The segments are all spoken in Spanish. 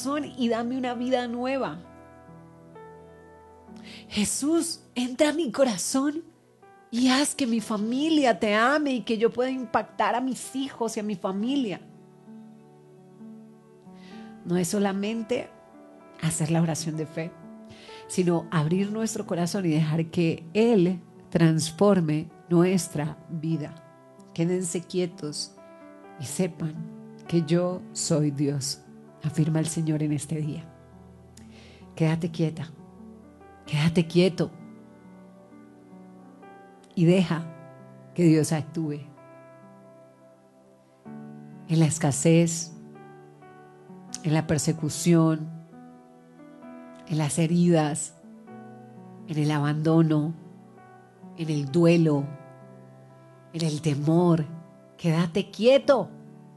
corazón y dame una vida nueva. Jesús, entra a mi corazón y haz que mi familia te ame y que yo pueda impactar a mis hijos y a mi familia. No es solamente hacer la oración de fe, sino abrir nuestro corazón y dejar que Él transforme nuestra vida. Quédense quietos y sepan que yo soy Dios, afirma el Señor en este día. Quédate quieta, quédate quieto y deja que Dios actúe. En la escasez, en la persecución, en las heridas, en el abandono, en el duelo, en el temor. Quédate quieto,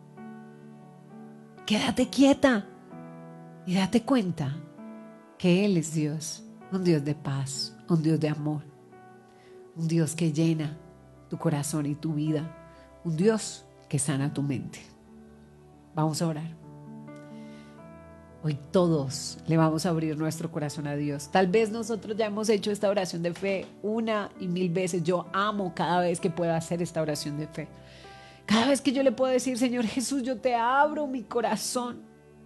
quédate quieta y date cuenta que Él es Dios, un Dios de paz, un Dios de amor, un Dios que llena tu corazón y tu vida, un Dios que sana tu mente. Vamos a orar. Hoy todos le vamos a abrir nuestro corazón a Dios. Tal vez nosotros ya hemos hecho esta oración de fe 1 y 1000 veces. Yo amo cada vez que puedo hacer esta oración de fe. Cada vez que yo le puedo decir, Señor Jesús, yo te abro mi corazón.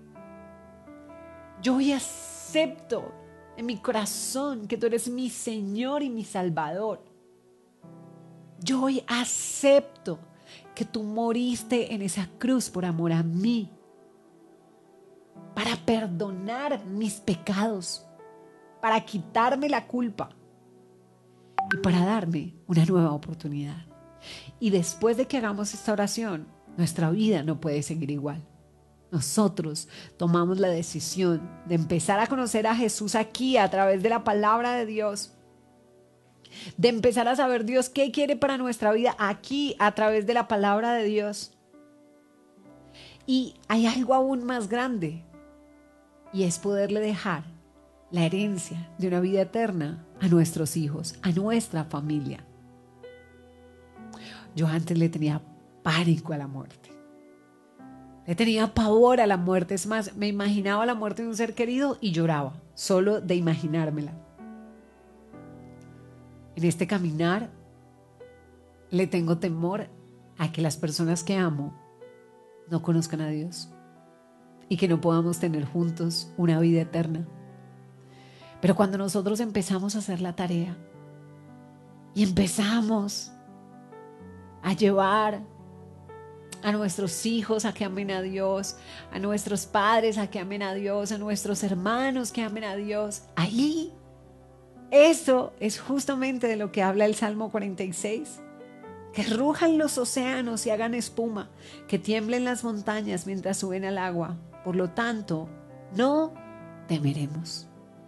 Yo hoy acepto en mi corazón que tú eres mi Señor y mi Salvador. Yo hoy acepto que tú moriste en esa cruz por amor a mí, para perdonar mis pecados, para quitarme la culpa y para darme una nueva oportunidad. Y después de que hagamos esta oración, nuestra vida no puede seguir igual. Nosotros tomamos la decisión de empezar a conocer a Jesús aquí a través de la palabra de Dios, de empezar a saber Dios qué quiere para nuestra vida aquí a través de la palabra de Dios. Y hay algo aún más grande, y es poderle dejar la herencia de una vida eterna a nuestros hijos, a nuestra familia. Yo antes le tenía pánico a la muerte. Le tenía pavor a la muerte. Es más, me imaginaba la muerte de un ser querido y lloraba, solo de imaginármela. En este caminar le tengo temor a que las personas que amo no conozcan a Dios y que no podamos tener juntos una vida eterna. Pero cuando nosotros empezamos a hacer la tarea y empezamos a llevar a nuestros hijos a que amen a Dios, a nuestros padres a que amen a Dios, a nuestros hermanos que amen a Dios, ahí, eso es justamente de lo que habla el Salmo 46. Que rujan los océanos y hagan espuma, que tiemblen las montañas mientras suben al agua. Por lo tanto, no temeremos.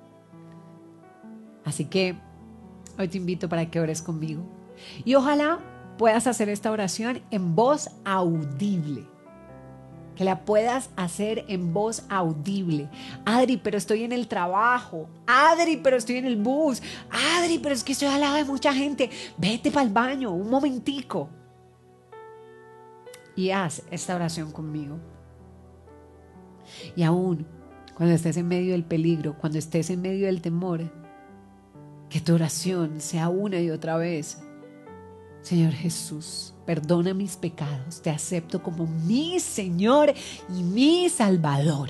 Así que hoy te invito para que ores conmigo. Y ojalá puedas hacer esta oración en voz audible. Que la puedas hacer en voz audible. Adri, pero estoy en el trabajo. Adri, pero estoy en el bus. Adri, pero es que estoy al lado de mucha gente. Vete para el baño un momentico. Y haz esta oración conmigo. Y aún cuando estés en medio del peligro, cuando estés en medio del temor, que tu oración sea una y otra vez: Señor Jesús, perdona mis pecados, te acepto como mi Señor y mi Salvador.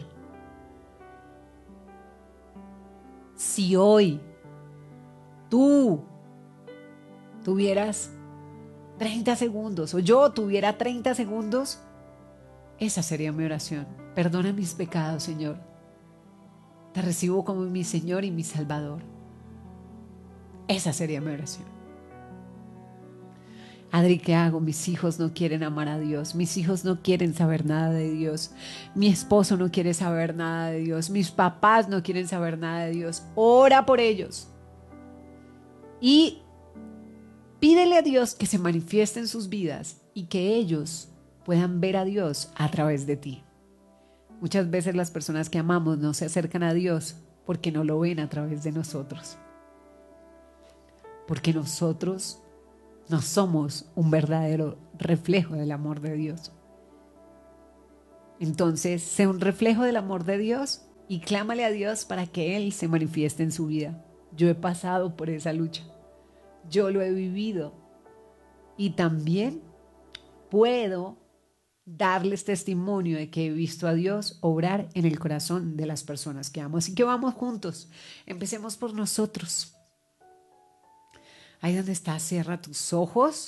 Si hoy tú tuvieras 30 segundos o yo tuviera 30 segundos, esa sería mi oración. Perdona mis pecados, Señor. Te recibo como mi Señor y mi Salvador. Esa sería mi oración. Adri, ¿qué hago? Mis hijos no quieren amar a Dios. Mis hijos no quieren saber nada de Dios. Mi esposo no quiere saber nada de Dios. Mis papás no quieren saber nada de Dios. Ora por ellos. Y pídele a Dios que se manifieste en sus vidas y que ellos puedan ver a Dios a través de ti. Muchas veces las personas que amamos no se acercan a Dios porque no lo ven a través de nosotros. Porque nosotros no somos un verdadero reflejo del amor de Dios. Entonces, sé un reflejo del amor de Dios y clámale a Dios para que Él se manifieste en su vida. Yo he pasado por esa lucha, yo lo he vivido y también puedo darles testimonio de que he visto a Dios obrar en el corazón de las personas que amo. Así que vamos juntos, empecemos por nosotros. Ahí donde estás, cierra tus ojos.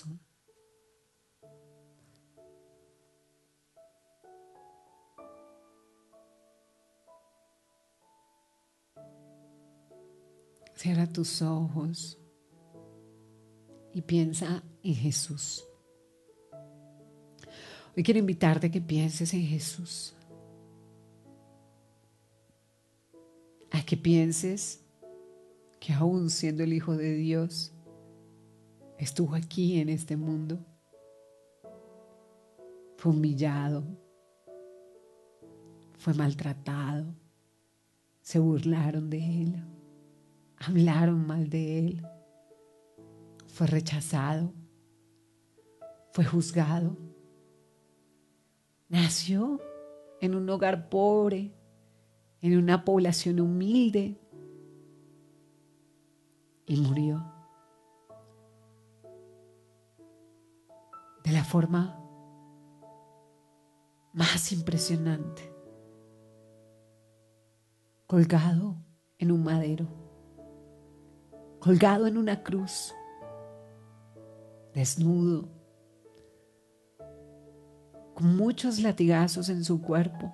Cierra tus ojos y piensa en Jesús. Hoy quiero invitarte a que pienses en Jesús. A que pienses que aún siendo el Hijo de Dios, estuvo aquí en este mundo. Fue humillado, fue maltratado, se burlaron de Él, hablaron mal de Él, fue rechazado, fue juzgado. Nació en un hogar pobre, en una población humilde y murió de la forma más impresionante, colgado en un madero, colgado en una cruz, desnudo, con muchos latigazos en su cuerpo.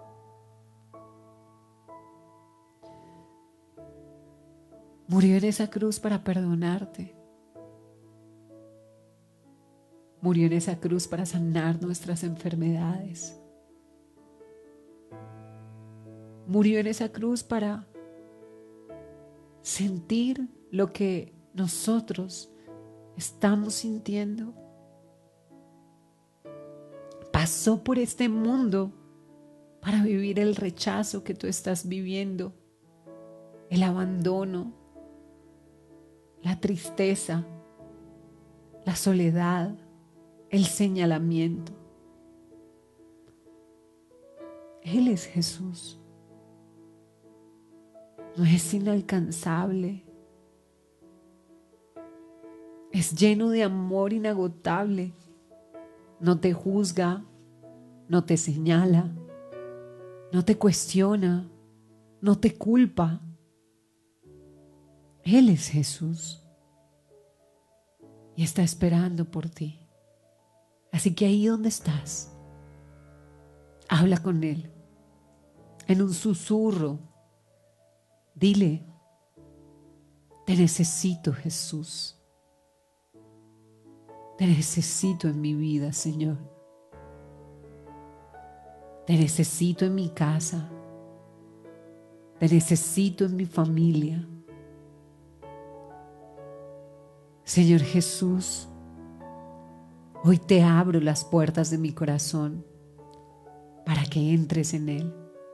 Murió en esa cruz para perdonarte. Murió en esa cruz para sanar nuestras enfermedades. Murió en esa cruz para sentir lo que nosotros estamos sintiendo. Pasó por este mundo para vivir el rechazo que tú estás viviendo, el abandono, la tristeza, la soledad, el señalamiento. Él es Jesús. No es inalcanzable. Es lleno de amor inagotable. No te juzga, no te señala, no te cuestiona, no te culpa. Él es Jesús y está esperando por ti. Así que ahí donde estás, habla con Él en un susurro. Dile: te necesito, Jesús. Te necesito en mi vida, Señor. Te necesito en mi casa. Te necesito en mi familia. Señor Jesús, hoy te abro las puertas de mi corazón para que entres en él.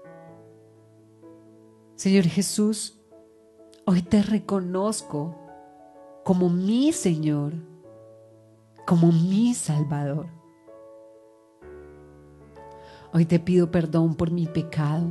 Señor Jesús, hoy te reconozco como mi Señor, como mi Salvador. Hoy te pido perdón por mi pecado.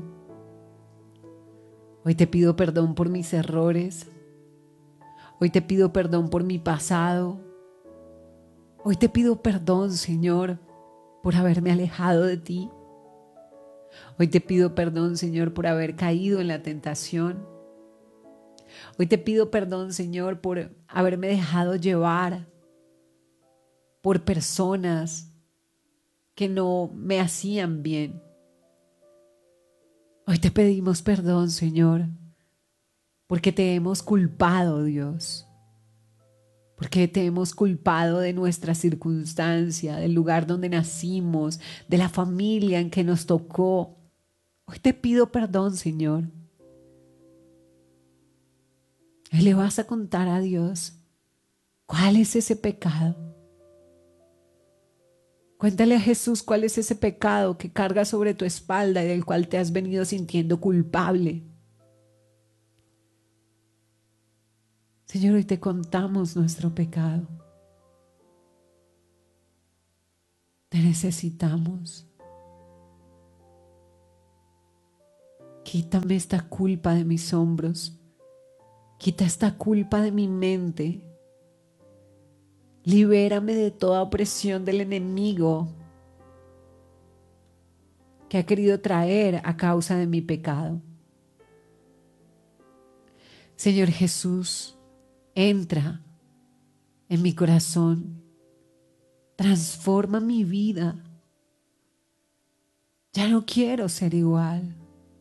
Hoy te pido perdón por mis errores. Hoy te pido perdón por mi pasado. Hoy te pido perdón, Señor, por haberme alejado de ti. Hoy te pido perdón, Señor, por haber caído en la tentación. Hoy te pido perdón, Señor, por haberme dejado llevar por personas que no me hacían bien. Hoy te pedimos perdón, Señor, porque te hemos culpado, Dios. Porque te hemos culpado de nuestra circunstancia, del lugar donde nacimos, de la familia en que nos tocó. Hoy te pido perdón, Señor. Y le vas a contar a Dios cuál es ese pecado. Cuéntale a Jesús cuál es ese pecado que carga sobre tu espalda y del cual te has venido sintiendo culpable. Señor, hoy te contamos nuestro pecado. Te necesitamos. Quítame esta culpa de mis hombros. Quita esta culpa de mi mente. Libérame de toda opresión del enemigo que ha querido traer a causa de mi pecado. Señor Jesús, entra en mi corazón. Transforma mi vida. Ya no quiero ser igual.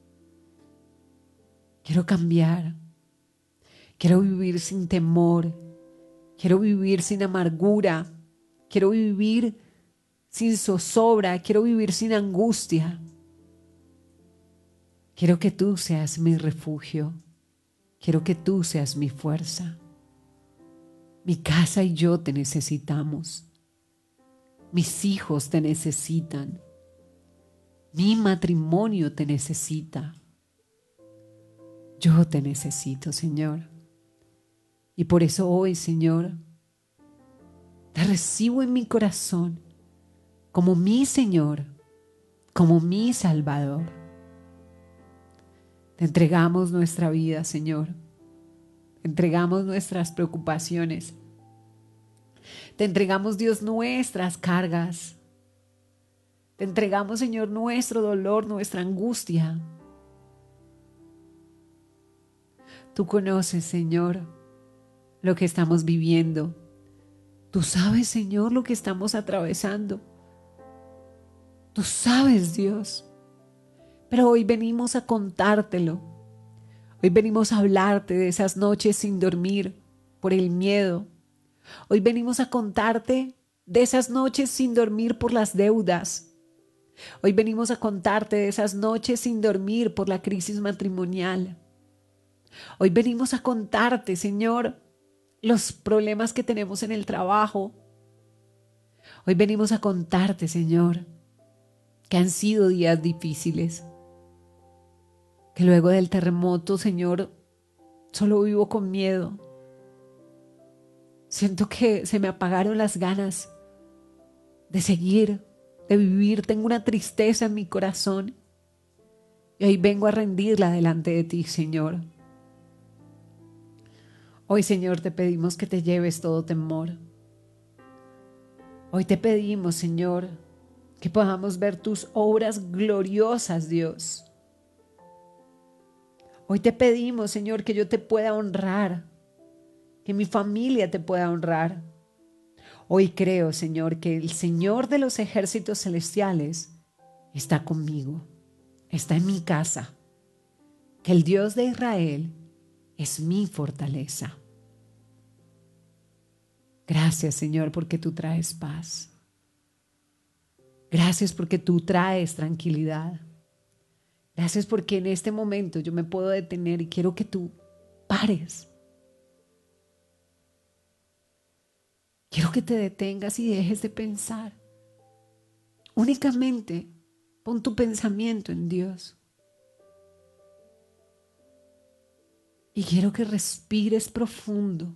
Quiero cambiar. Quiero vivir sin temor. Quiero vivir sin amargura. Quiero vivir sin zozobra. Quiero vivir sin angustia. Quiero que tú seas mi refugio. Quiero que tú seas mi fuerza. Mi casa y yo te necesitamos. Mis hijos te necesitan. Mi matrimonio te necesita. Yo te necesito, Señor. Y por eso hoy, Señor, te recibo en mi corazón como mi Señor, como mi Salvador. Te entregamos nuestra vida, Señor. Te entregamos nuestras preocupaciones. Te entregamos, Dios, nuestras cargas. Te entregamos, Señor, nuestro dolor, nuestra angustia. Tú conoces, Señor, lo que estamos viviendo. Tú sabes, Señor, lo que estamos atravesando. Tú sabes, Dios. Pero hoy venimos a contártelo. Hoy venimos a hablarte de esas noches sin dormir por el miedo. Hoy venimos a contarte de esas noches sin dormir por las deudas. Hoy venimos a contarte de esas noches sin dormir por la crisis matrimonial. Hoy venimos a contarte, Señor, los problemas que tenemos en el trabajo. Hoy venimos a contarte, Señor, que han sido días difíciles. Que luego del terremoto, Señor, solo vivo con miedo. Siento que se me apagaron las ganas de seguir, de vivir. Tengo una tristeza en mi corazón. Y hoy vengo a rendirla delante de ti, Señor. Hoy, Señor, te pedimos que te lleves todo temor. Hoy te pedimos, Señor, que podamos ver tus obras gloriosas, Dios. Hoy te pedimos, Señor, que yo te pueda honrar, que mi familia te pueda honrar. Hoy creo, Señor, que el Señor de los ejércitos celestiales está conmigo, está en mi casa, que el Dios de Israel es mi fortaleza. Gracias, Señor, porque tú traes paz. Gracias porque tú traes tranquilidad. Gracias porque en este momento yo me puedo detener y quiero que tú pares. Quiero que te detengas y dejes de pensar. Únicamente pon tu pensamiento en Dios. Y quiero que respires profundo.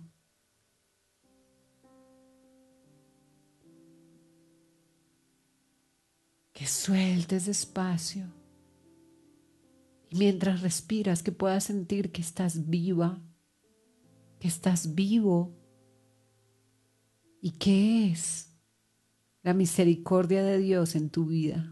Que sueltes despacio. Y mientras respiras, que puedas sentir que estás viva, que estás vivo. ¿Y qué es la misericordia de Dios en tu vida?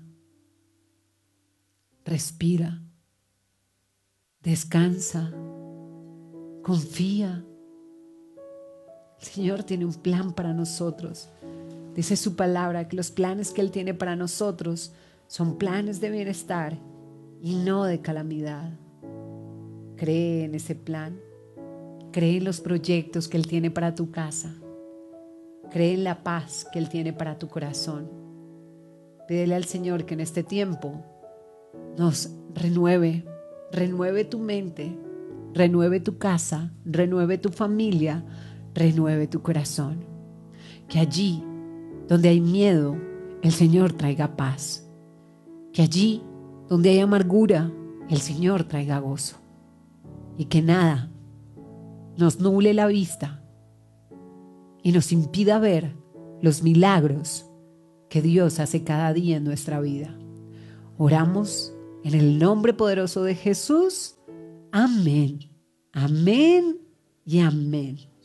Respira, descansa, confía. El Señor tiene un plan para nosotros. Dice su palabra que los planes que Él tiene para nosotros son planes de bienestar y no de calamidad. Cree en ese plan. Cree en los proyectos que Él tiene para tu casa. Cree en la paz que Él tiene para tu corazón. Pídele al Señor que en este tiempo nos renueve tu mente, renueve tu casa, renueve tu familia, renueve tu corazón. Que allí donde hay miedo, el Señor traiga paz. Que allí donde hay amargura, el Señor traiga gozo. Y que nada nos nuble la vista y nos impida ver los milagros que Dios hace cada día en nuestra vida. Oramos En el nombre poderoso de Jesús. Amén. Amén y amén.